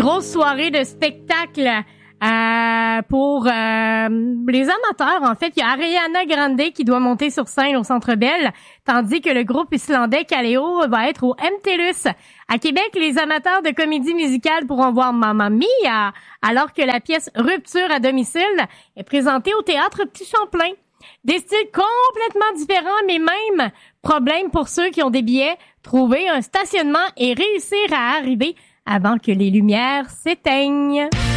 grosse soirée de spectacle pour les amateurs. En fait, il y a Ariana Grande qui doit monter sur scène au Centre Bell, tandis que le groupe islandais Kaleo va être au MTLUS. À Québec, les amateurs de comédie musicale pourront voir Mamma Mia, alors que la pièce Rupture à domicile est présentée au Théâtre Petit Champlain. Des styles complètement différents, mais même problème pour ceux qui ont des billets, trouver un stationnement et réussir à arriver avant que les lumières s'éteignent.